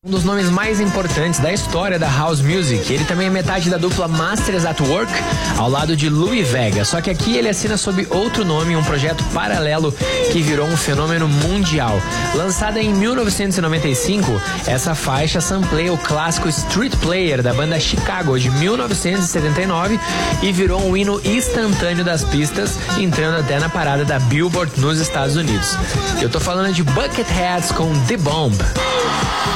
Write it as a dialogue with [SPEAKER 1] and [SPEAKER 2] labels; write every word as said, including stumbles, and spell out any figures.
[SPEAKER 1] Um dos nomes mais importantes da história da House Music. Ele também é metade da dupla Masters at Work, ao lado de Louie Vega. Só que aqui ele assina sob outro nome, um projeto paralelo que virou um fenômeno mundial. Lançada em mil novecentos e noventa e cinco, essa faixa sampleia o clássico Street Player da banda Chicago de mil novecentos e setenta e nove e virou um hino instantâneo das pistas, entrando até na parada da Billboard nos Estados Unidos. Eu tô falando de Bucketheads com The Bomb.